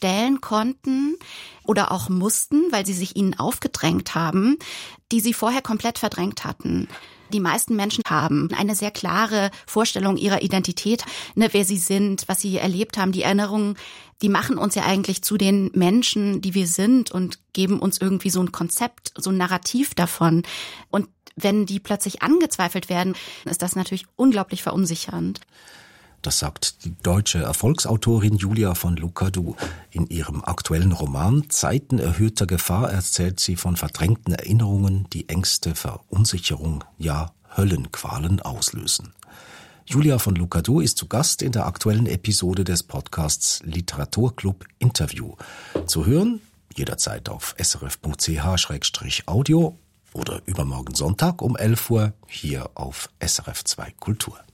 stellen konnten oder auch mussten, weil sie sich ihnen aufgedrängt haben, die sie vorher komplett verdrängt hatten. Die meisten Menschen haben eine sehr klare Vorstellung ihrer Identität, wer sie sind, was sie erlebt haben. Die Erinnerungen, die machen uns ja eigentlich zu den Menschen, die wir sind und geben uns irgendwie so ein Konzept, so ein Narrativ davon. Und wenn die plötzlich angezweifelt werden, ist das natürlich unglaublich verunsichernd. Das sagt die deutsche Erfolgsautorin Julia von Lucadou. In ihrem aktuellen Roman Zeiten erhöhter Gefahr erzählt sie von verdrängten Erinnerungen, die Ängste, Verunsicherung, ja Höllenqualen auslösen. Julia von Lucadou ist zu Gast in der aktuellen Episode des Podcasts Literaturclub Interview. Zu hören jederzeit auf srf.ch/audio oder übermorgen Sonntag um 11 Uhr hier auf SRF 2 Kultur.